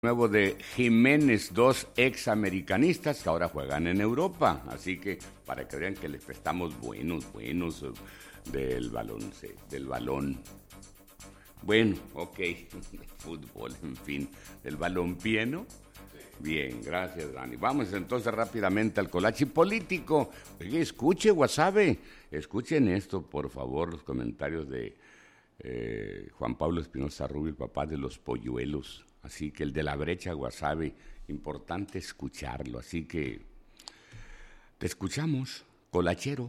Nuevo de Jiménez, dos examericanistas que ahora juegan en Europa. Así que para que vean que les prestamos buenos del balón, sí, del balón. Bueno, ok, fútbol, en fin, del balompié, ¿no? Bien, gracias, Dani. Vamos entonces rápidamente al colachi político. Oye, escuche, Guasave, escuchen esto, por favor, los comentarios de Juan Pablo Espinosa Rubio, el papá de los polluelos. Así que el de la brecha, Guasave, importante escucharlo. Así que te escuchamos, colachero.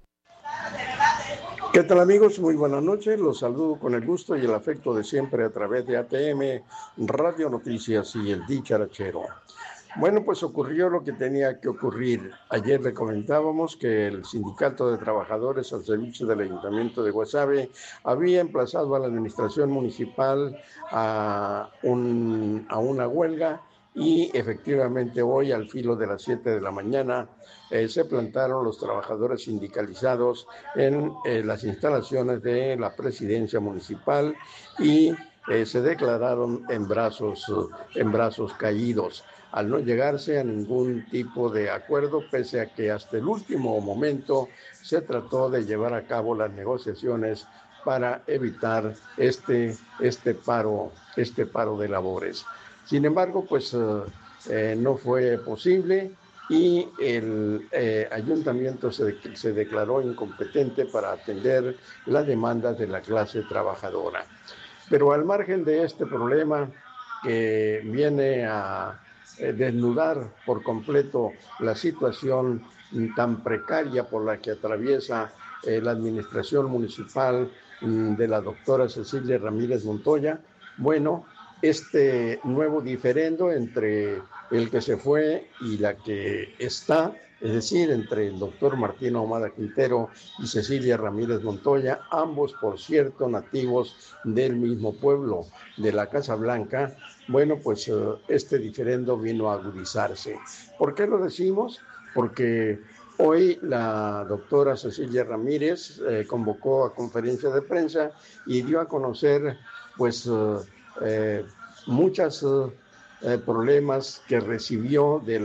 ¿Qué tal, amigos? Muy buenas noches. Los saludo con el gusto y el afecto de siempre a través de ATM, Radio Noticias y el Dicharachero. Bueno, pues ocurrió lo que tenía que ocurrir. Ayer le comentábamos que el Sindicato de Trabajadores al Servicio del Ayuntamiento de Guasave había emplazado a la administración municipal a una huelga y efectivamente hoy al filo de las 7 de la mañana se plantaron los trabajadores sindicalizados en las instalaciones de la presidencia municipal y se declararon en brazos caídos, al no llegarse a ningún tipo de acuerdo, pese a que hasta el último momento se trató de llevar a cabo las negociaciones para evitar este paro de labores. Sin embargo, pues no fue posible y el ayuntamiento se declaró incompetente para atender las demandas de la clase trabajadora. Pero al margen de este problema que viene a desnudar por completo la situación tan precaria por la que atraviesa la administración municipal de la doctora Cecilia Ramírez Montoya, bueno, este nuevo diferendo entre el que se fue y la que está, es decir, entre el doctor Martín Ahumada Quintero y Cecilia Ramírez Montoya, ambos, por cierto, nativos del mismo pueblo, de la Casa Blanca. Bueno, pues este diferendo vino a agudizarse. ¿Por qué lo decimos? Porque hoy la doctora Cecilia Ramírez convocó a conferencia de prensa y dio a conocer, pues, muchos problemas que recibió de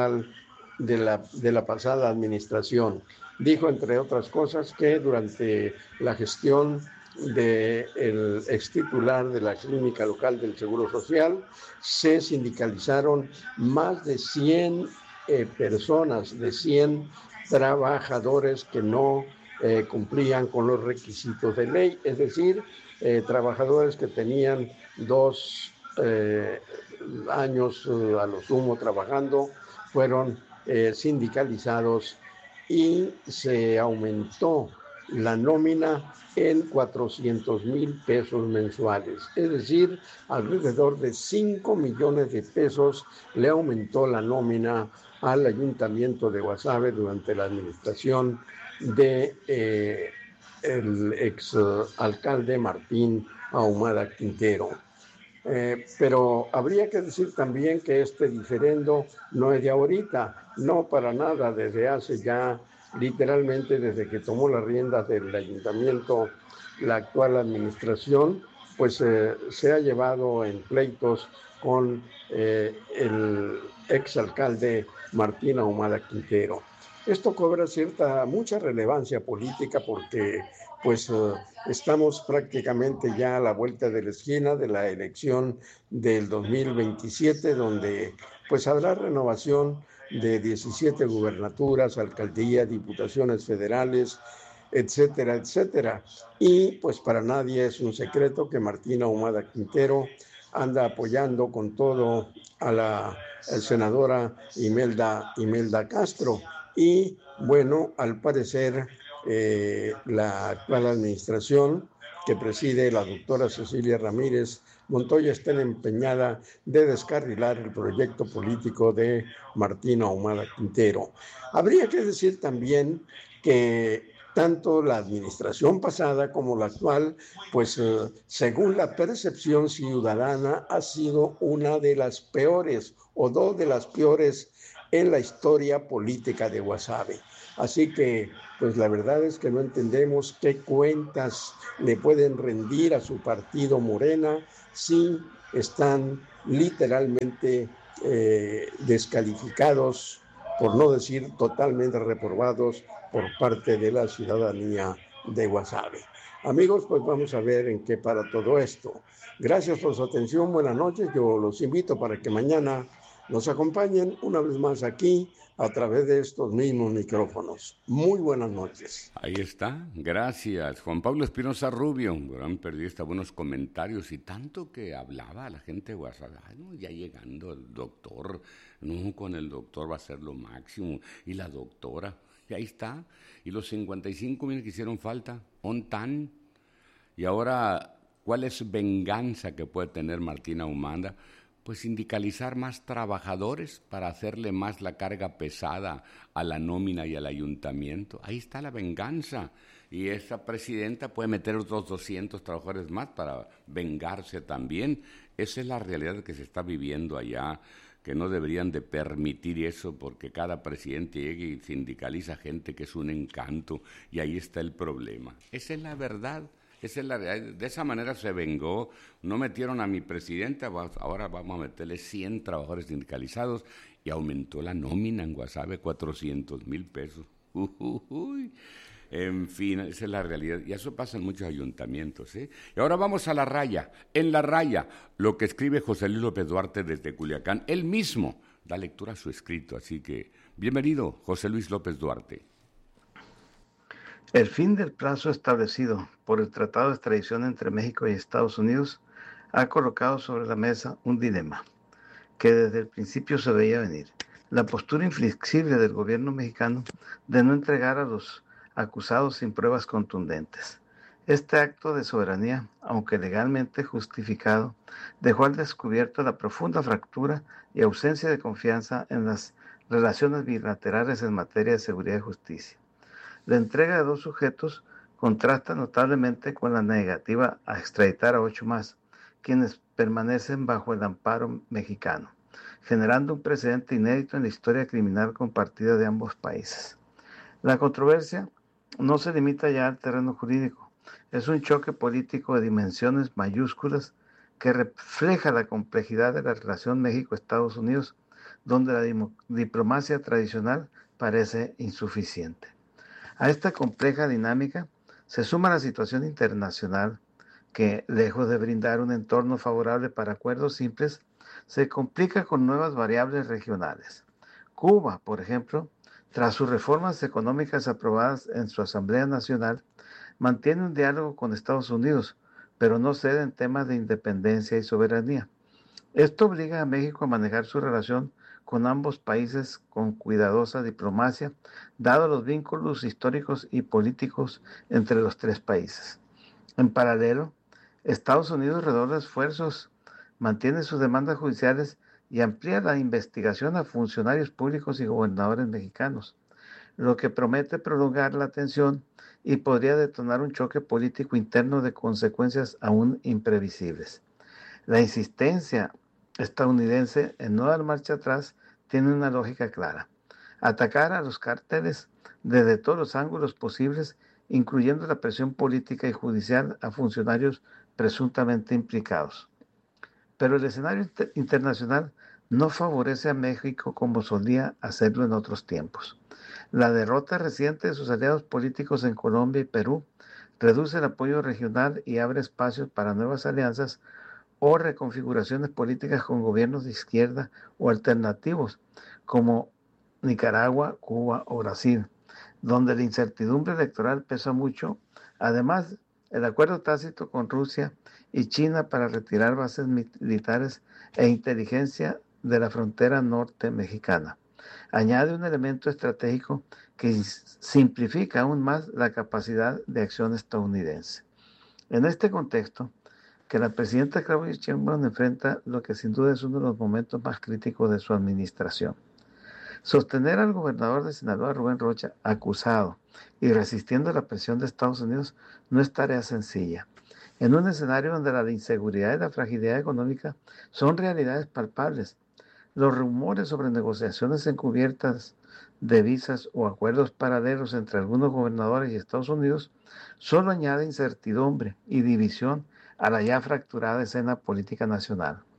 la pasada administración. Dijo, entre otras cosas, que durante la gestión del extitular de la clínica local del Seguro Social se sindicalizaron más de 100 personas, de 100 trabajadores que no cumplían con los requisitos de ley, es decir, trabajadores que tenían 2 años a lo sumo trabajando, fueron sindicalizados y se aumentó la nómina en 400,000 pesos mensuales, es decir, alrededor de 5 millones de pesos le aumentó la nómina al ayuntamiento de Guasave durante la administración de el ex alcalde Martín Ahumada Quintero. Pero habría que decir también que este diferendo no es de ahorita, no para nada, desde hace ya literalmente desde que tomó las riendas del ayuntamiento la actual administración, pues se ha llevado en pleitos con el exalcalde Martín Ahumada Quintero. Esto cobra mucha relevancia política porque pues estamos prácticamente ya a la vuelta de la esquina de la elección del 2027, donde pues habrá renovación de 17 gubernaturas, alcaldías, diputaciones federales, etcétera, etcétera. Y pues para nadie es un secreto que Martín Ahumada Quintero anda apoyando con todo a la senadora Imelda Castro. Y bueno, al parecer la actual administración que preside la doctora Cecilia Ramírez Montoya está empeñada de descarrilar el proyecto político de Martín Ahumada Quintero. Habría que decir también que tanto la administración pasada como la actual, pues según la percepción ciudadana, ha sido una de las peores o dos de las peores en la historia política de Guasave. Así que, pues la verdad es que no entendemos qué cuentas le pueden rendir a su partido Morena si están literalmente descalificados, por no decir totalmente reprobados por parte de la ciudadanía de Guasave. Amigos, pues vamos a ver en qué para todo esto. Gracias por su atención, buenas noches. Yo los invito para que mañana nos acompañen una vez más aquí a través de estos mismos micrófonos. Muy buenas noches. Ahí está, gracias. Juan Pablo Espinosa Rubio, gran periodista, buenos comentarios y tanto que hablaba a la gente de WhatsApp. Ay, no, ya llegando el doctor, no, con el doctor va a ser lo máximo. Y la doctora, y ahí está. Y los 55,000 que hicieron falta, tan. Y ahora, ¿cuál es venganza que puede tener Martina Humanda? Pues sindicalizar más trabajadores para hacerle más la carga pesada a la nómina y al ayuntamiento. Ahí está la venganza. Y esa presidenta puede meter otros 200 trabajadores más para vengarse también. Esa es la realidad que se está viviendo allá, que no deberían de permitir eso porque cada presidente llega y sindicaliza gente que es un encanto y ahí está el problema. Esa es la verdad. Esa es la realidad. De esa manera se vengó. No metieron a mi presidenta, ahora vamos a meterle 100 trabajadores sindicalizados y aumentó la nómina en Guasave 400,000 pesos. En fin, esa es la realidad. Y eso pasa en muchos ayuntamientos. Y ahora vamos a La Raya. En La Raya, lo que escribe José Luis López Duarte desde Culiacán, él mismo da lectura a su escrito. Así que, bienvenido, José Luis López Duarte. El fin del plazo establecido por el Tratado de Extradición entre México y Estados Unidos ha colocado sobre la mesa un dilema que desde el principio se veía venir. La postura inflexible del gobierno mexicano de no entregar a los acusados sin pruebas contundentes. Este acto de soberanía, aunque legalmente justificado, dejó al descubierto la profunda fractura y ausencia de confianza en las relaciones bilaterales en materia de seguridad y justicia. La entrega de 2 sujetos contrasta notablemente con la negativa a extraditar a 8 más, quienes permanecen bajo el amparo mexicano, generando un precedente inédito en la historia criminal compartida de ambos países. La controversia no se limita ya al terreno jurídico, es un choque político de dimensiones mayúsculas que refleja la complejidad de la relación México-Estados Unidos, donde la diplomacia tradicional parece insuficiente. A esta compleja dinámica se suma la situación internacional que, lejos de brindar un entorno favorable para acuerdos simples, se complica con nuevas variables regionales. Cuba, por ejemplo, tras sus reformas económicas aprobadas en su Asamblea Nacional, mantiene un diálogo con Estados Unidos, pero no cede en temas de independencia y soberanía. Esto obliga a México a manejar su relación con ambos países con cuidadosa diplomacia, dados los vínculos históricos y políticos entre los 3 países. En paralelo, Estados Unidos redobla esfuerzos, mantiene sus demandas judiciales y amplía la investigación a funcionarios públicos y gobernadores mexicanos, lo que promete prolongar la tensión y podría detonar un choque político interno de consecuencias aún imprevisibles. La insistencia estadounidense en no dar marcha atrás tiene una lógica clara: atacar a los cárteles desde todos los ángulos posibles, incluyendo la presión política y judicial a funcionarios presuntamente implicados. Pero el escenario internacional no favorece a México como solía hacerlo en otros tiempos. La derrota reciente de sus aliados políticos en Colombia y Perú reduce el apoyo regional y abre espacios para nuevas alianzas o reconfiguraciones políticas con gobiernos de izquierda o alternativos como Nicaragua, Cuba o Brasil, donde la incertidumbre electoral pesa mucho. Además, el acuerdo tácito con Rusia y China para retirar bases militares e inteligencia de la frontera norte mexicana añade un elemento estratégico que simplifica aún más la capacidad de acción estadounidense. En este contexto, que la presidenta Claudia Sheinbaum enfrenta lo que sin duda es uno de los momentos más críticos de su administración. Sostener al gobernador de Sinaloa, Rubén Rocha, acusado y resistiendo la presión de Estados Unidos no es tarea sencilla. En un escenario donde la inseguridad y la fragilidad económica son realidades palpables, los rumores sobre negociaciones encubiertas de visas o acuerdos paralelos entre algunos gobernadores y Estados Unidos solo añaden incertidumbre y división a la ya fracturada escena política nacional.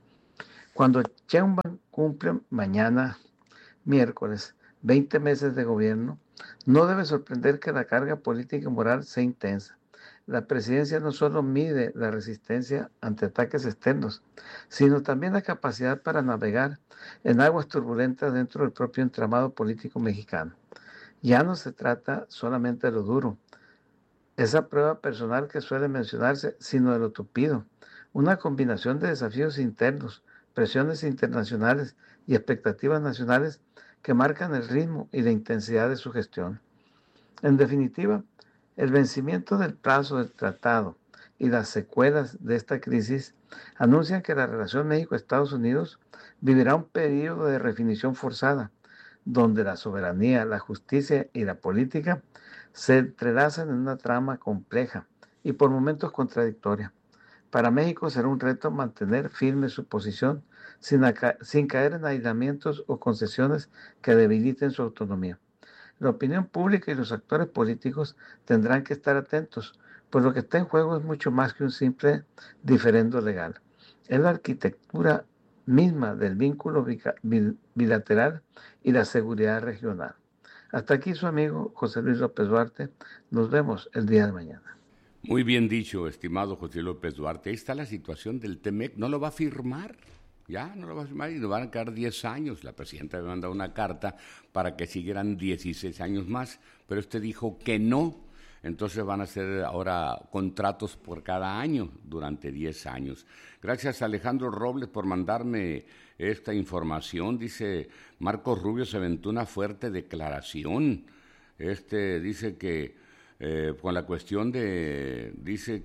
Cuando Sheinbaum cumple mañana, miércoles, 20 meses de gobierno, no debe sorprender que la carga política y moral sea intensa. La presidencia no solo mide la resistencia ante ataques externos, sino también la capacidad para navegar en aguas turbulentas dentro del propio entramado político mexicano. Ya no se trata solamente de lo duro, esa prueba personal que suele mencionarse, sino de lo tupido. Una combinación de desafíos internos, presiones internacionales y expectativas nacionales que marcan el ritmo y la intensidad de su gestión. En definitiva, el vencimiento del plazo del tratado y las secuelas de esta crisis anuncian que la relación México-Estados Unidos vivirá un periodo de redefinición forzada, donde la soberanía, la justicia y la política se entrelazan en una trama compleja y por momentos contradictoria. Para México será un reto mantener firme su posición sin caer en aislamientos o concesiones que debiliten su autonomía. La opinión pública y los actores políticos tendrán que estar atentos, pues lo que está en juego es mucho más que un simple diferendo legal. Es la arquitectura misma del vínculo bilateral y la seguridad regional. Hasta aquí su amigo José Luis López Duarte. Nos vemos el día de mañana. Muy bien dicho, estimado José López Duarte. Ahí está la situación del TEMEC. No lo va a firmar. Ya no lo va a firmar y nos van a quedar 10 años. La presidenta me mandó una carta para que siguieran 16 años más, pero usted dijo que no. Entonces van a ser ahora contratos por cada año durante 10 años. Gracias a Alejandro Robles por mandarme esta información. Dice, Marcos Rubio se aventó una fuerte declaración. Dice que con la cuestión dice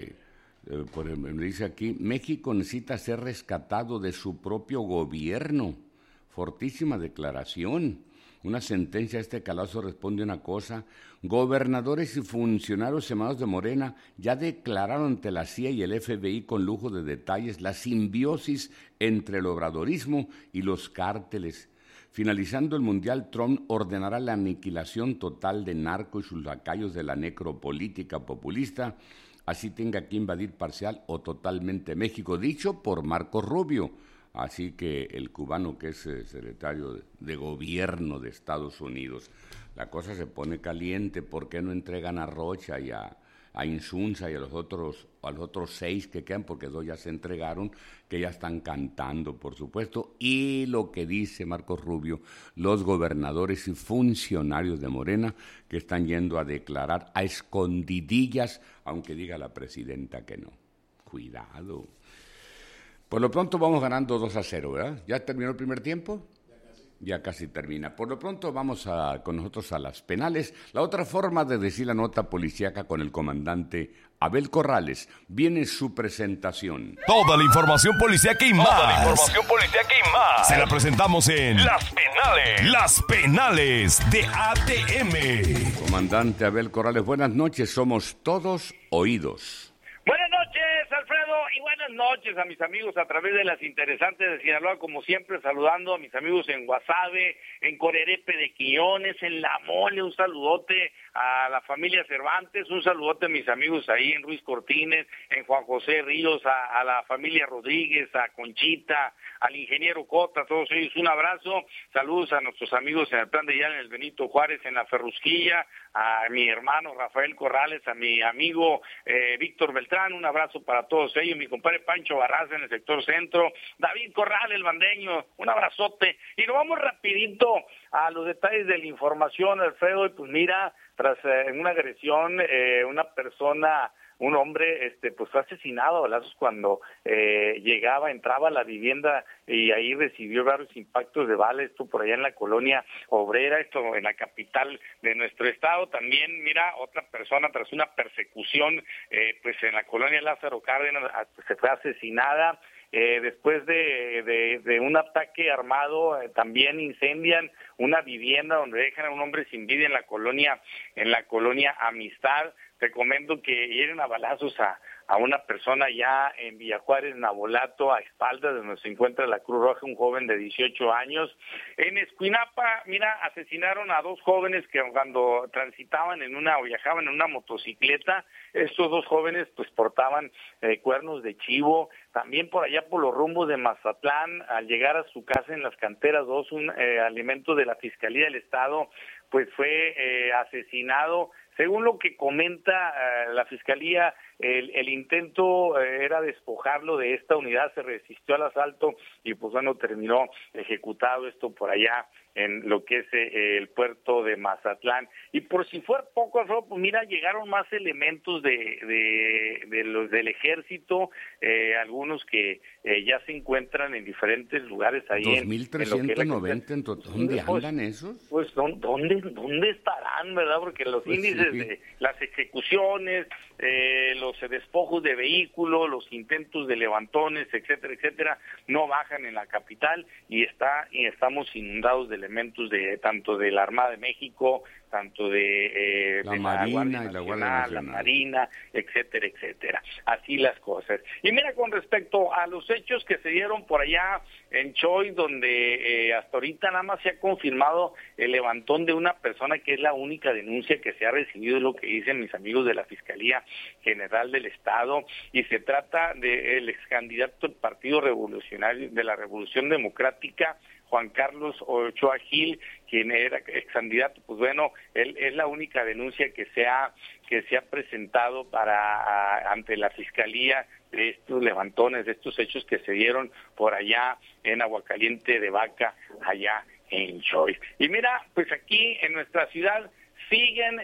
aquí, México necesita ser rescatado de su propio gobierno. Fortísima declaración. Una sentencia a este calazo responde una cosa. Gobernadores y funcionarios llamados de Morena ya declararon ante la CIA y el FBI con lujo de detalles la simbiosis entre el obradorismo y los cárteles. Finalizando el Mundial, Trump ordenará la aniquilación total de narco y sus lacayos de la necropolítica populista, así tenga que invadir parcial o totalmente México, dicho por Marco Rubio. Así que el cubano que es secretario de gobierno de Estados Unidos, la cosa se pone caliente. ¿Por qué no entregan a Rocha y a Insunza y a los otros 6 que quedan? Porque 2 ya se entregaron, que ya están cantando, por supuesto. Y lo que dice Marcos Rubio, los gobernadores y funcionarios de Morena que están yendo a declarar a escondidillas, aunque diga la presidenta que no. Cuidado. Por lo pronto vamos ganando 2-0, ¿verdad? ¿Ya terminó el primer tiempo? Ya casi termina. Por lo pronto vamos con nosotros a las penales. La otra forma de decir la nota policíaca con el comandante Abel Corrales. Viene su presentación. Toda la información policíaca y más. Se la presentamos en Las Penales. Las Penales de ATM. Comandante Abel Corrales, buenas noches. Somos todos oídos. Buenas noches, Alfredo, y buenas noches a mis amigos a través de las interesantes de Sinaloa, como siempre, saludando a mis amigos en Guasave, en Corerepe de Quiñones, en La Mole, un saludote a la familia Cervantes, un saludote a mis amigos ahí en Ruiz Cortines, en Juan José Ríos, a la familia Rodríguez, a Conchita, al ingeniero Cota, a todos ellos un abrazo, saludos a nuestros amigos en el Plan de Yala, en el Benito Juárez, en la Ferrusquilla, a mi hermano Rafael Corrales, a mi amigo Víctor Beltrán, un abrazo para todos ellos, mi compadre Pancho Barraza en el sector centro, David Corral, el bandeño, un abrazote, y nos vamos rapidito a los detalles de la información, Alfredo, y pues mira, tras una agresión, una persona, un hombre, pues fue asesinado a balazos cuando entraba a la vivienda y ahí recibió varios impactos de bala, esto por allá en la colonia obrera, esto en la capital de nuestro estado. También, mira, otra persona tras una persecución, pues en la colonia Lázaro Cárdenas, se fue asesinada. Después de un ataque armado, también incendian una vivienda donde dejan a un hombre sin vida en la colonia Amistad. Te comento que hieren a balazos a una persona ya en Villa Juárez, Navolato, a espaldas de donde se encuentra la Cruz Roja, un joven de 18 años. En Escuinapa, mira, asesinaron a 2 jóvenes que cuando transitaban o viajaban en una motocicleta, estos 2 jóvenes pues portaban cuernos de chivo. También por allá por los rumbos de Mazatlán, al llegar a su casa en Las Canteras 2, un elemento de la Fiscalía del Estado pues fue asesinado. Según lo que comenta la Fiscalía, el intento era despojarlo de esta unidad, se resistió al asalto y pues bueno, terminó ejecutado esto por allá en lo que es el puerto de Mazatlán. Y por si fuera poco, Alfredo, pues mira, llegaron más elementos de los del ejército, algunos que ya se encuentran en diferentes lugares ahí. 2.390 en total. ¿Dónde andan esos? Pues ¿dónde estarán, verdad? Porque los índices de las ejecuciones, los despojos de vehículos, los intentos de levantones, etcétera, etcétera, no bajan en la capital y estamos inundados de elementos de tanto de la Armada de México, tanto de la Marina y la Guardia Nacional, la Marina, etcétera, etcétera. Así las cosas. Y mira, con respecto a los hechos que se dieron por allá en Choy, donde hasta ahorita nada más se ha confirmado el levantón de una persona, que es la única denuncia que se ha recibido, es lo que dicen mis amigos de la Fiscalía General del Estado, y se trata del ex candidato del Partido Revolucionario de la Revolución Democrática, Juan Carlos Ochoa Gil, quien era ex candidato. Pues bueno, él es la única denuncia que se ha presentado ante la Fiscalía de estos levantones, de estos hechos que se dieron por allá en Aguacaliente de Vaca, allá en Choy. Y mira, pues aquí en nuestra ciudad siguen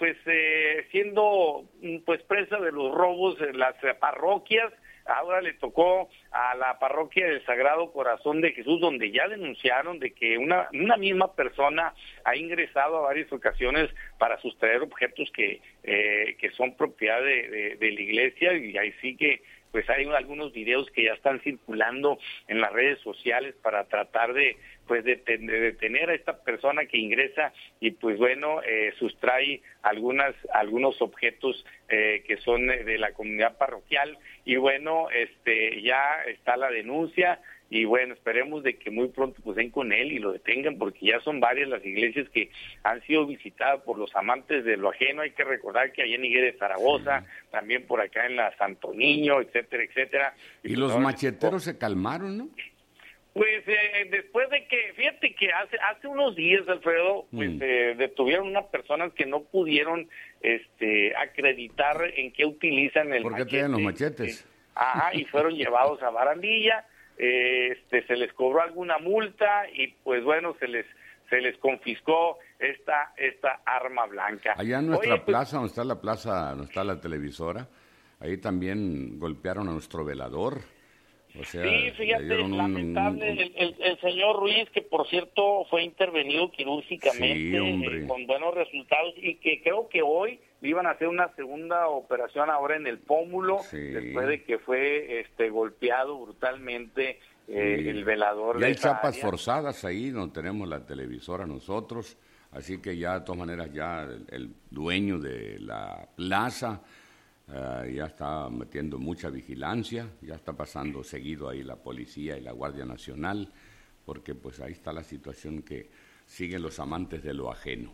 siendo pues presa de los robos en las parroquias. Ahora le tocó a la parroquia del Sagrado Corazón de Jesús, donde ya denunciaron de que una misma persona ha ingresado a varias ocasiones para sustraer objetos que son propiedad de la iglesia, y ahí sí que pues hay algunos videos que ya están circulando en las redes sociales para tratar de detener a esta persona que ingresa y pues bueno, sustrae algunos objetos que son de la comunidad parroquial. Y bueno, ya está la denuncia, y bueno, esperemos de que muy pronto pues den con él y lo detengan, porque ya son varias las iglesias que han sido visitadas por los amantes de lo ajeno. Hay que recordar que allá en Higuera de Zaragoza, también por acá en la Santo Niño, etcétera, etcétera. Y los macheteros se calmaron, ¿no? Pues después de que, fíjate que hace unos días, Alfredo, pues detuvieron unas personas que no pudieron acreditar en qué utilizan el machete. ¿Por qué tienen los machetes? Y fueron llevados a barandilla, se les cobró alguna multa y pues bueno, se les confiscó esta arma blanca. Allá en nuestra plaza, donde está la televisora, ahí también golpearon a nuestro velador. O sea, sí, fíjate, lamentable, el señor Ruiz, que por cierto fue intervenido quirúrgicamente, con buenos resultados, y que creo que hoy iban a hacer una segunda operación ahora en el pómulo, después de que fue golpeado brutalmente el velador. Y hay chapas forzadas ahí, no tenemos la televisora nosotros, así que ya de todas maneras ya el dueño de la plaza ya está metiendo mucha vigilancia, ya está pasando seguido ahí la policía y la Guardia Nacional, porque pues ahí está la situación que siguen los amantes de lo ajeno.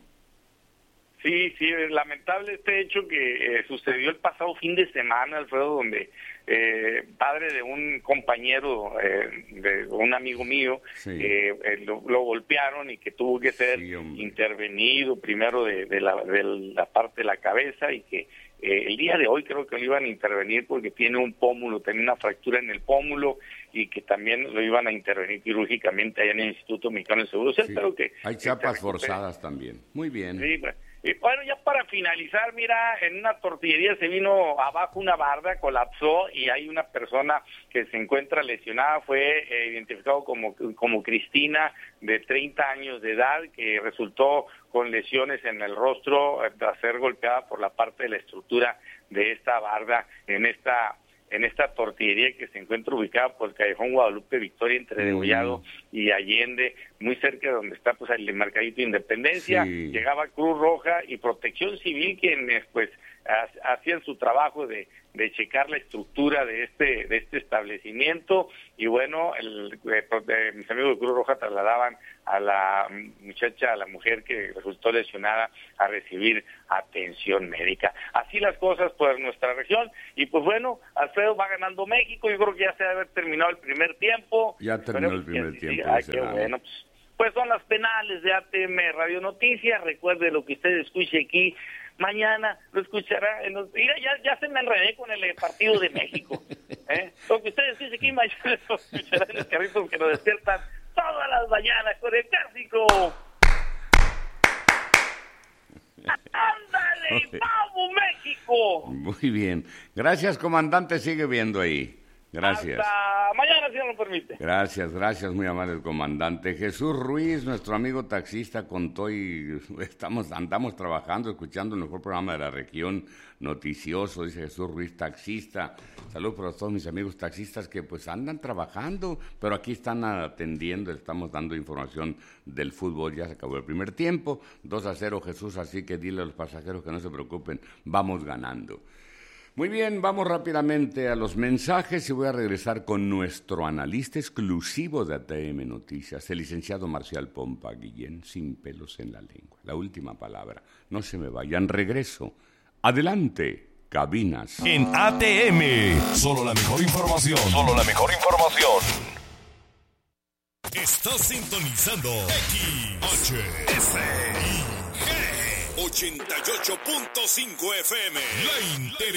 Sí, es lamentable este hecho que sucedió el pasado fin de semana, Alfredo, donde padre de un compañero, de un amigo mío, lo golpearon y que tuvo que ser intervenido primero de la parte de la cabeza, y que el día de hoy creo que lo iban a intervenir porque tiene un pómulo, tenía una fractura en el pómulo, y que también lo iban a intervenir quirúrgicamente allá en el Instituto Mexicano de Seguro Social. Pero que hay chapas forzadas también. Muy bien. Sí, bueno, ya para finalizar, mira, en una tortillería se vino abajo una barda, colapsó, y hay una persona que se encuentra lesionada. Fue identificado como Cristina, de 30 años de edad, que resultó con lesiones en el rostro tras ser golpeada por la parte de la estructura de esta barda en esta tortillería que se encuentra ubicada por el Callejón Guadalupe Victoria, entre Degollado y Allende, muy cerca de donde está pues el Mercadito Independencia. Llegaba Cruz Roja y Protección Civil, quienes pues hacían su trabajo de de checar la estructura de este establecimiento, y bueno, mis amigos de Cruz Roja trasladaban a la muchacha, a la mujer que resultó lesionada, a recibir atención médica. Así las cosas por nuestra región, y pues bueno, Alfredo, va ganando México. Yo creo que ya se debe haber terminado el primer tiempo. Ya terminó el primer tiempo. Qué bueno, pues son las penales de ATM Radio Noticias. Recuerde, lo que usted escuche aquí mañana lo escuchará mira, ya se me enredé con el partido de México. Lo que ustedes dicen aquí mañana lo escucharán en los carritos que nos despiertan todas las mañanas con el clásico. ¡Ándale! ¡Vamos, México! Muy bien. Gracias, comandante. Sigue viendo ahí. Gracias. Hasta mañana, si no lo permite. Gracias, muy amable el comandante. Jesús Ruiz, nuestro amigo taxista, contó y andamos trabajando, escuchando el mejor programa de la región, noticioso, dice Jesús Ruiz, taxista. Saludos para todos mis amigos taxistas que pues andan trabajando, pero aquí están atendiendo, estamos dando información del fútbol. Ya se acabó el primer tiempo, 2-0 Jesús, así que dile a los pasajeros que no se preocupen, vamos ganando. Muy bien, vamos rápidamente a los mensajes y voy a regresar con nuestro analista exclusivo de ATM Noticias, el licenciado Marcial Pompa Guillén, sin pelos en la lengua. La última palabra, no se me vayan, regreso. Adelante, cabinas. En ATM, solo la mejor información. Estás sintonizando XHSIG 88.5 FM, La Interesante.